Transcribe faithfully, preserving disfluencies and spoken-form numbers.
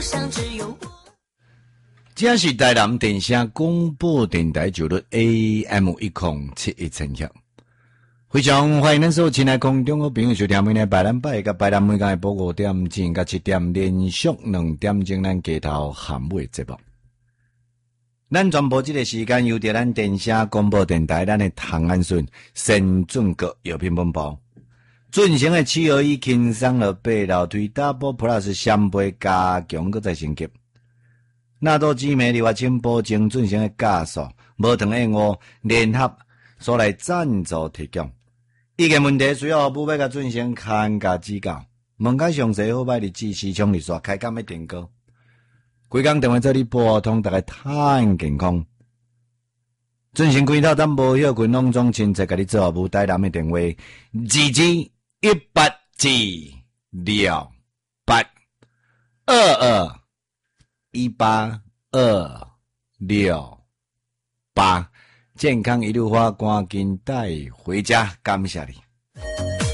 这是台南电声广播电台九六 A M 一零七一千赫，非常欢迎咱所有亲爱空中好朋友收听每日百南百甲百南每天播五点钟甲七点连续两点钟咱街头含尾节目。咱全部这个时间由着咱电声广播电台咱的唐安顺先准国药品本部进行的七合一轻松了八楼推 Double Plus 三倍加强搁再升级。纳多姊妹利华清保证进行的加速，无糖燕窝联合所来赞助提供。意见问题需要务要甲进行看加指教。问解详细好歹日子时常日刷开讲要订购。规工电话做你拨通，大家趁健康。进行几套咱无休群拢总亲切甲你做服务，台南的电话二二一八二六八二二。一八二六八，健康一路花，赶紧带回家，感谢你。